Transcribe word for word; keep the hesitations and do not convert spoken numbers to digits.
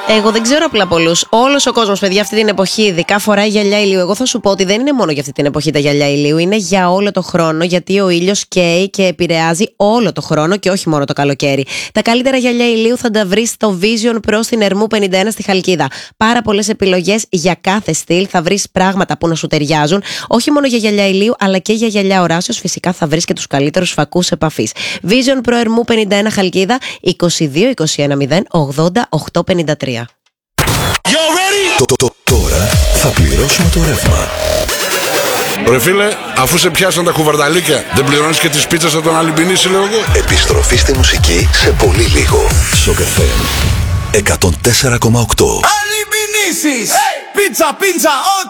Εγώ δεν ξέρω απλά πολλούς. Όλος ο κόσμος, παιδιά, αυτή την εποχή ειδικά φοράει γυαλιά ηλίου. Εγώ θα σου πω ότι δεν είναι μόνο για αυτή την εποχή τα γυαλιά ηλίου, είναι για όλο το χρόνο, γιατί ο ήλιος καίει και επηρεάζει όλο το χρόνο και όχι μόνο το καλοκαίρι. Τα καλύτερα γυαλιά ηλίου θα τα βρεις στο Vision Pro στην Ερμού πενήντα ένα στη Χαλκίδα. Πάρα πολλές επιλογές για κάθε στυλ, θα βρεις πράγματα που να σου ταιριάζουν, όχι μόνο για γυαλιά ηλίου, αλλά και για γυαλιά οράσεως. Φυσικά θα βρεις και τους καλύτερους φακούς επαφής. Vision Pro Ερμού πενήντα ένα Χαλκίδα, είκοσι δύο είκοσι ένα μηδέν ογδόντα οκτώ πενήντα τρία. Το, το, το, τώρα θα πληρώσουμε το ρεύμα. Ρε φίλε, αφού σε πιάσαν τα κουβαρδαλίκια, δεν πληρώνεις και τις πίτσες από τον Αλυμπινίση, λέω εγώ. Επιστροφή στη μουσική σε πολύ λίγο. Σοκ εφ εμ εκατόν τέσσερα κόμμα οκτώ. Αλυμπινίσεις! Πίτσα, πίτσα,